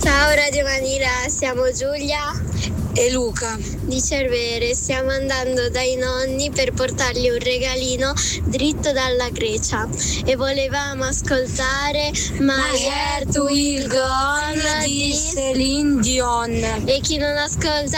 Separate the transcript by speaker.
Speaker 1: Ciao Radio Manila, siamo Giulia
Speaker 2: e Luca
Speaker 1: di Cervere. Stiamo andando dai nonni per portargli un regalino dritto dalla Grecia e volevamo ascoltare My Heart Will Go On di
Speaker 2: Celine Dion.
Speaker 1: e chi non ascolta